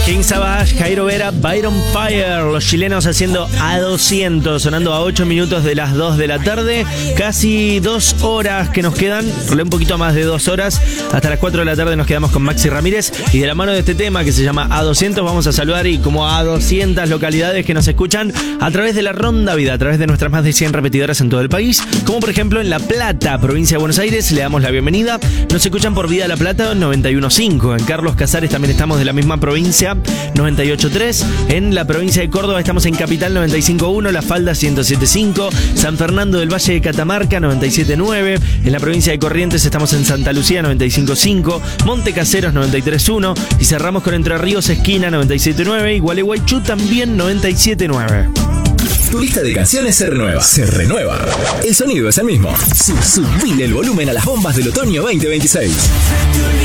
King Savage, Jairo Vera, Byron Fire, los chilenos haciendo A200, sonando a 8 minutos de las 2 de la tarde, casi 2 horas que nos quedan, un poquito más de 2 horas, hasta las 4 de la tarde nos quedamos con Maxi Ramírez, y de la mano de este tema que se llama A200 vamos a saludar y como a 200 localidades que nos escuchan a través de la Ronda Vida, a través de nuestras más de 100 repetidoras en todo el país, como por ejemplo en La Plata, provincia de Buenos Aires, le damos la bienvenida, nos escuchan por Vida La Plata 91.5, en Carlos Casares también estamos de la misma provincia, 98.3, en la provincia de Córdoba estamos en Capital 95.1, La Falda 107.5, San Fernando del Valle de Catamarca 97.9, en la provincia de Corrientes estamos en Santa Lucía 95.5, Monte Caseros 93.1 y cerramos con Entre Ríos Esquina 97.9 y Gualeguaychú también 97.9. Tu lista de canciones se renueva. Se renueva. El sonido es el mismo. Subile el volumen a las bombas del otoño 2026.